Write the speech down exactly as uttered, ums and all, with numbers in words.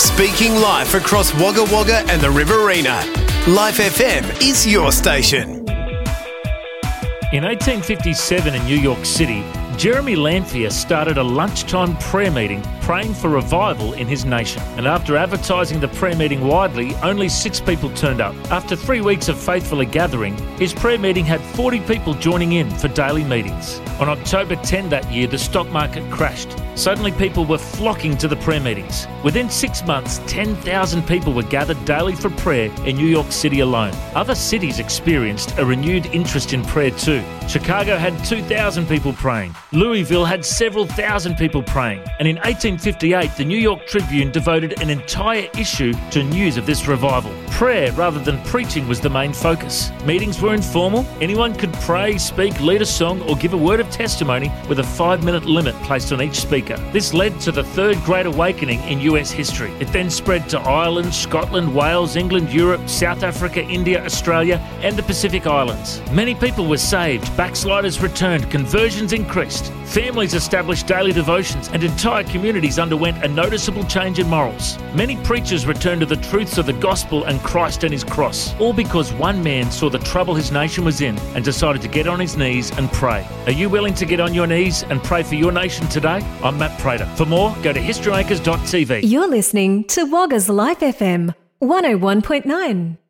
Speaking live across Wagga Wagga and the Riverina. Life F M is your station. In eighteen fifty-seven in New York City, Jeremy Lanphier started a lunchtime prayer meeting praying for revival in his nation. And after advertising the prayer meeting widely, only six people turned up. After three weeks of faithfully gathering, his prayer meeting had forty people joining in for daily meetings. On October tenth that year, the stock market crashed. Suddenly people were flocking to the prayer meetings. Within six months, ten thousand people were gathered daily for prayer in New York City alone. Other cities experienced a renewed interest in prayer too. Chicago had two thousand people praying. Louisville had several thousand people praying. And in eighteen fifty-eight, the New York Tribune devoted an entire issue to news of this revival. Prayer rather than preaching was the main focus. Meetings were informal. Anyone could pray, speak, lead a song, or give a word of testimony with a five-minute limit placed on each speaker. This led to the Third Great Awakening in U S history. It then spread to Ireland, Scotland, Wales, England, Europe, South Africa, India, Australia, and the Pacific Islands. Many people were saved, backsliders returned, conversions increased, families established daily devotions, and entire communities underwent a noticeable change in morals. Many preachers returned to the truths of the gospel and Christ and his cross, all because one man saw the trouble his nation was in and decided to get on his knees and pray. Are you willing to get on your knees and pray for your nation today? I'm Matt Prater. For more, go to historymakers dot t v. You're listening to Wagga's Life F M one oh one point nine.